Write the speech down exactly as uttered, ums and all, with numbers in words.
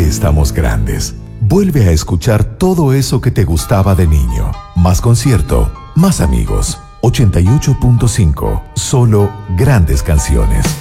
estamos grandes. Vuelve a escuchar todo eso que te gustaba de niño. Más concierto, más amigos. ochenta y ocho punto cinco. Solo grandes canciones.